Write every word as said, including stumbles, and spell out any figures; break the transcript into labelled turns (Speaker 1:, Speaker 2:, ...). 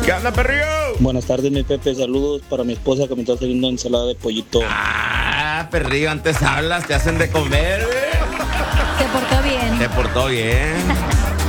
Speaker 1: ¿Qué onda, perrillo?
Speaker 2: Buenas tardes, mi Pepe. Saludos para mi esposa que me está saliendo ensalada de pollito.
Speaker 1: Ah, perrillo, antes hablas, te hacen de comer, güey.
Speaker 3: Se portó bien.
Speaker 1: Se portó bien.